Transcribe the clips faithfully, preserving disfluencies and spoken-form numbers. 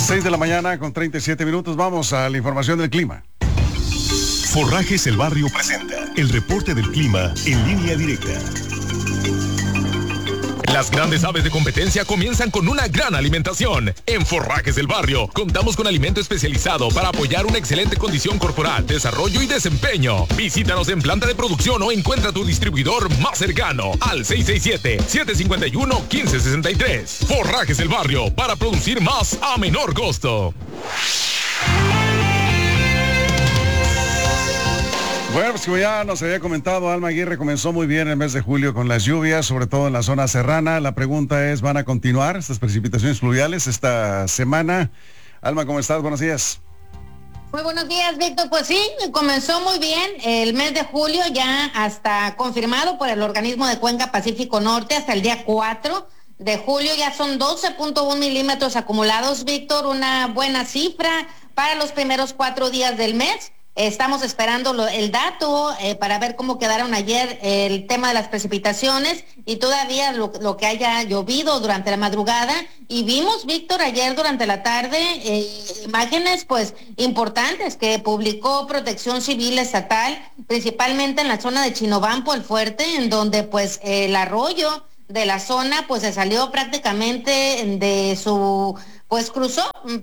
seis de la mañana con treinta y siete minutos. Vamos a la información del clima. Forrajes El Barrio presenta el reporte del clima en línea directa. Las grandes aves de competencia comienzan con una gran alimentación. En Forrajes del Barrio contamos con alimento especializado para apoyar una excelente condición corporal, desarrollo y desempeño. Visítanos en planta de producción o encuentra tu distribuidor más cercano al seis seis siete, siete cinco uno, uno cinco seis tres. Forrajes del Barrio, para producir más a menor costo. Bueno, pues como ya nos había comentado, Alma Aguirre, comenzó muy bien el mes de julio con las lluvias, sobre todo en la zona serrana. La pregunta es, ¿van a continuar estas precipitaciones pluviales esta semana? Alma, ¿cómo estás? Buenos días. Muy buenos días, Víctor. Pues sí, comenzó muy bien el mes de julio, ya hasta confirmado por el organismo de Cuenca Pacífico Norte hasta el día cuatro de julio. Ya son doce punto uno milímetros acumulados, Víctor, una buena cifra para los primeros cuatro días del mes. Estamos esperando lo, el dato eh, para ver cómo quedaron ayer eh, el tema de las precipitaciones y todavía lo, lo que haya llovido durante la madrugada. Y vimos, Víctor, ayer durante la tarde eh, imágenes pues importantes que publicó Protección Civil Estatal, principalmente en la zona de Chinobampo, el Fuerte, en donde pues eh, el arroyo de la zona pues se salió prácticamente de su... pues cruzó,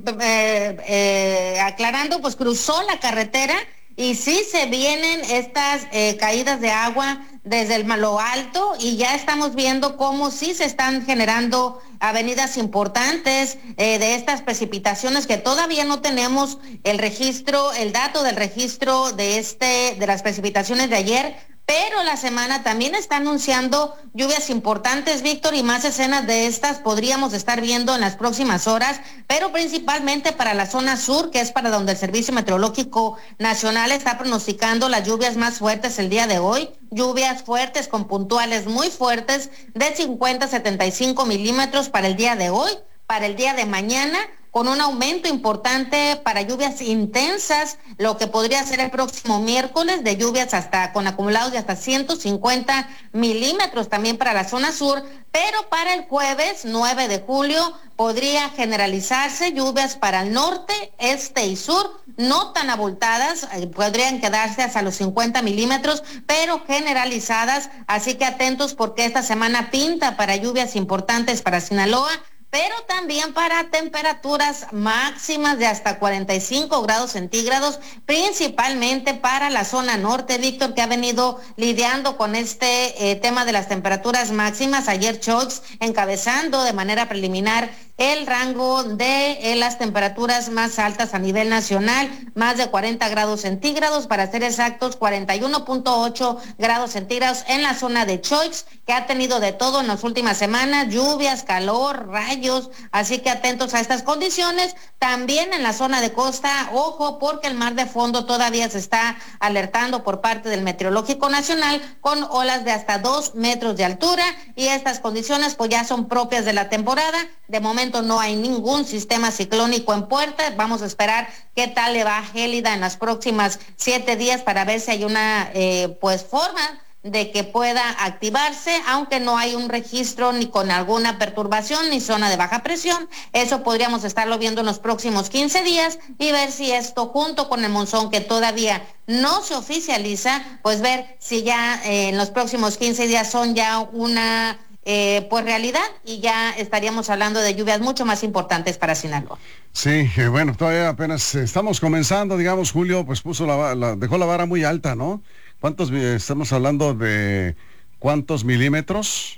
eh, eh, aclarando, pues cruzó la carretera y sí se vienen estas eh, caídas de agua desde el lo alto y ya estamos viendo cómo sí se están generando avenidas importantes eh, de estas precipitaciones que todavía no tenemos el registro, el dato del registro de este, de las precipitaciones de ayer. Pero la semana también está anunciando lluvias importantes, Víctor, y más escenas de estas podríamos estar viendo en las próximas horas, pero principalmente para la zona sur, que es para donde el Servicio Meteorológico Nacional está pronosticando las lluvias más fuertes el día de hoy. Lluvias fuertes con puntuales muy fuertes de cincuenta a setenta y cinco milímetros para el día de hoy, para el día de mañana, con un aumento importante para lluvias intensas, lo que podría ser el próximo miércoles, de lluvias hasta con acumulados de hasta ciento cincuenta milímetros también para la zona sur, pero para el jueves nueve de julio podría generalizarse lluvias para el norte, este y sur, no tan abultadas, eh, podrían quedarse hasta los cincuenta milímetros, pero generalizadas, así que atentos porque esta semana pinta para lluvias importantes para Sinaloa, pero también para temperaturas máximas de hasta cuarenta y cinco grados centígrados, principalmente para la zona norte, Víctor, que ha venido lidiando con este eh, tema de las temperaturas máximas. Ayer Choix encabezando de manera preliminar el rango de eh, las temperaturas más altas a nivel nacional, más de cuarenta grados centígrados, para ser exactos, cuarenta y uno punto ocho grados centígrados en la zona de Choix, que ha tenido de todo en las últimas semanas, lluvias, calor, rayos, así que atentos a estas condiciones. También en la zona de costa, ojo, porque el mar de fondo todavía se está alertando por parte del Meteorológico Nacional con olas de hasta dos metros de altura, y estas condiciones pues ya son propias de la temporada. De momento no hay ningún sistema ciclónico en puerta. Vamos a esperar qué tal le va a Gélida en las próximas siete días para ver si hay una eh, pues forma de que pueda activarse, aunque no hay un registro ni con alguna perturbación ni zona de baja presión. Eso podríamos estarlo viendo en los próximos quince días y ver si esto, junto con el monzón que todavía no se oficializa, pues ver si ya eh, en los próximos quince días son ya una eh, pues realidad, y ya estaríamos hablando de lluvias mucho más importantes para Sinaloa. Sí, eh, bueno, todavía apenas eh, estamos comenzando, digamos. Julio pues puso la, la dejó la vara muy alta, ¿no? ¿Cuántos, eh, estamos hablando de cuántos milímetros?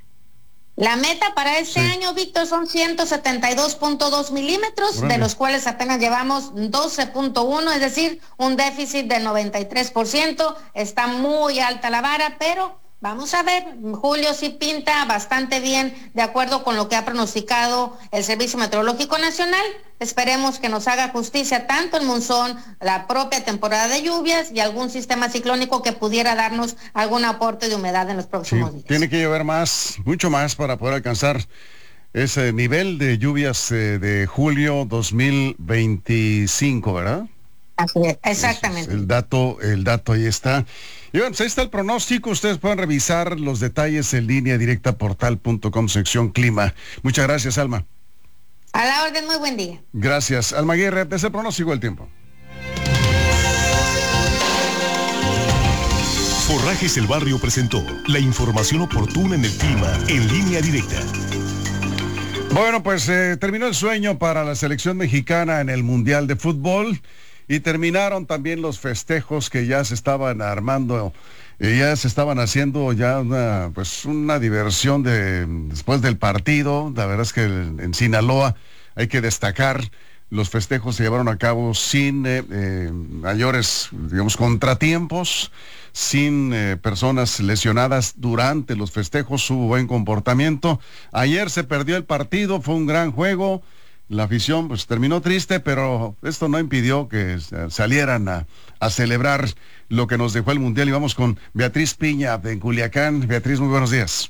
La meta para este sí. año, Víctor, son ciento setenta y dos punto dos milímetros, Bueno. de los cuales apenas llevamos doce punto uno, es decir, un déficit del noventa y tres por ciento. Está muy alta la vara, pero vamos a ver. Julio sí pinta bastante bien, de acuerdo con lo que ha pronosticado el Servicio Meteorológico Nacional. Esperemos que nos haga justicia tanto el monzón, la propia temporada de lluvias y algún sistema ciclónico que pudiera darnos algún aporte de humedad en los próximos sí, días. Tiene que llover más, mucho más, para poder alcanzar ese nivel de lluvias eh, de julio dos mil veinticinco, ¿verdad? Así es, exactamente. Es el dato, el dato ahí está. Y bueno, pues ahí está el pronóstico. Ustedes pueden revisar los detalles en línea directa portal punto com, sección clima. Muchas gracias, Alma. A la orden, muy buen día. Gracias. Alma Aguirre, desde el pronóstico del tiempo. Forrajes El Barrio presentó la información oportuna en el clima en Línea Directa. Bueno, pues eh, terminó el sueño para la selección mexicana en el Mundial de Fútbol y terminaron también los festejos que ya se estaban armando, eh, ya se estaban haciendo ya una, pues una diversión de, después del partido. La verdad es que en Sinaloa hay que destacar, los festejos se llevaron a cabo sin eh, eh, mayores, digamos, contratiempos, sin eh, personas lesionadas durante los festejos, hubo buen comportamiento. Ayer se perdió el partido, fue un gran juego, la afición pues terminó triste, pero esto no impidió que salieran a, a celebrar lo que nos dejó el Mundial. Y vamos con Beatriz Piña de Culiacán. Beatriz, muy buenos días.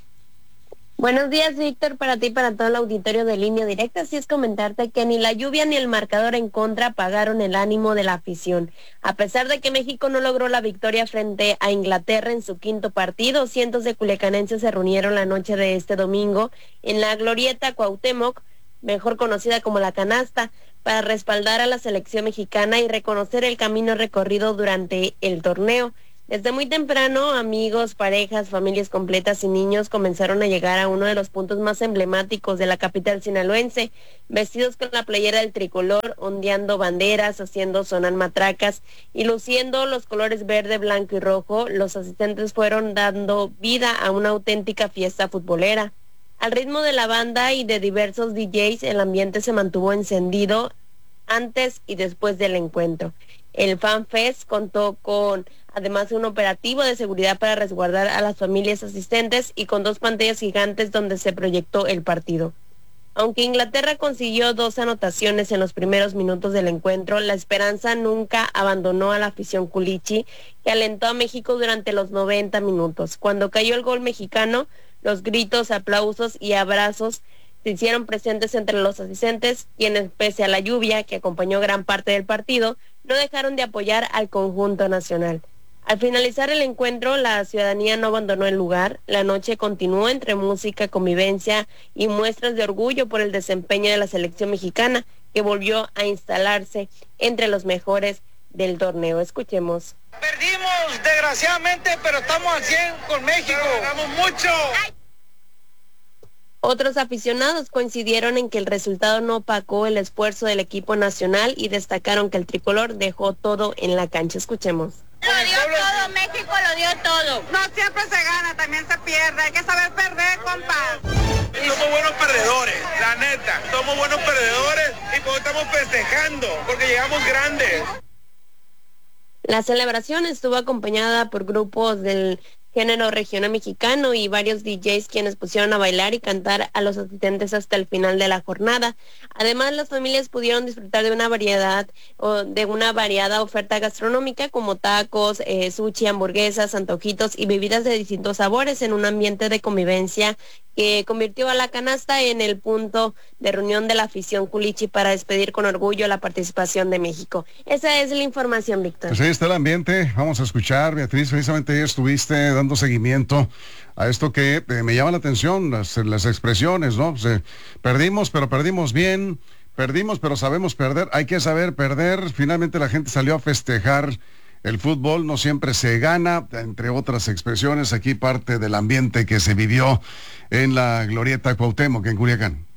Buenos días, Víctor, para ti y para todo el auditorio de Línea Directa. Así es, comentarte que ni la lluvia ni el marcador en contra apagaron el ánimo de la afición. A pesar de que México no logró la victoria frente a Inglaterra en su quinto partido, cientos de culiacanenses se reunieron la noche de este domingo en la Glorieta Cuauhtémoc, mejor conocida como La Canasta, para respaldar a la selección mexicana y reconocer el camino recorrido durante el torneo. Desde muy temprano, amigos, parejas, familias completas y niños comenzaron a llegar a uno de los puntos más emblemáticos de la capital sinaloense, vestidos con la playera del tricolor, ondeando banderas, haciendo sonar matracas y luciendo los colores verde, blanco y rojo. Los asistentes fueron dando vida a una auténtica fiesta futbolera. Al ritmo de la banda y de diversos D Js, el ambiente se mantuvo encendido antes y después del encuentro. El Fan Fest contó con, además de un operativo de seguridad para resguardar a las familias asistentes y con dos pantallas gigantes donde se proyectó el partido. Aunque Inglaterra consiguió dos anotaciones en los primeros minutos del encuentro, la esperanza nunca abandonó a la afición culichi, que alentó a México durante los noventa minutos. Cuando cayó el gol mexicano, los gritos, aplausos y abrazos se hicieron presentes entre los asistentes, quienes, pese a la lluvia que acompañó gran parte del partido, no dejaron de apoyar al conjunto nacional. Al finalizar el encuentro, la ciudadanía no abandonó el lugar. La noche continuó entre música, convivencia y muestras de orgullo por el desempeño de la selección mexicana, que volvió a instalarse entre los mejores del torneo. Escuchemos. Perdimos, desgraciadamente, pero estamos al cien con México. Ganamos mucho. Otros aficionados coincidieron en que el resultado no opacó el esfuerzo del equipo nacional y destacaron que el tricolor dejó todo en la cancha. Escuchemos. Lo dio todo, México lo dio todo. No siempre se gana, también se pierde. Hay que saber perder, compa. Somos buenos perdedores, la neta. Somos buenos perdedores y por eso estamos festejando, porque llegamos grandes. La celebración estuvo acompañada por grupos del género regional mexicano y varios D Js quienes pusieron a bailar y cantar a los asistentes hasta el final de la jornada. Además, las familias pudieron disfrutar de una variedad o de una variada oferta gastronómica como tacos, eh, sushi, hamburguesas, antojitos y bebidas de distintos sabores en un ambiente de convivencia que convirtió a La Canasta en el punto de reunión de la afición culichi para despedir con orgullo la participación de México. Esa es la información, Víctor. Pues ahí está el ambiente. Vamos a escuchar, Beatriz, precisamente ayer estuviste dando seguimiento a esto que eh, me llama la atención, las, las expresiones, ¿no? Pues, eh, perdimos, pero perdimos bien, perdimos, pero sabemos perder, hay que saber perder. Finalmente la gente salió a festejar. El fútbol no siempre se gana, entre otras expresiones, aquí parte del ambiente que se vivió en la Glorieta Cuauhtémoc, en Culiacán.